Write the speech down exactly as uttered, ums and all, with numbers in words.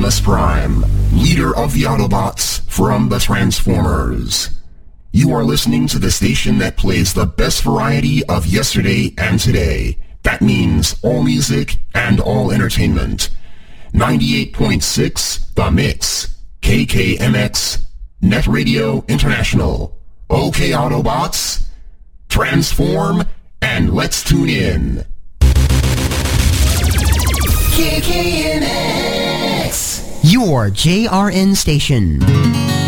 Optimus Prime, leader of the Autobots from the Transformers. You are listening to the station that plays the best variety of yesterday and today. That means all music and all entertainment. ninety-eight point six The Mix, K K M X, Net Radio International. Okay, Autobots, transform and let's tune in. K K M X, your J R N station.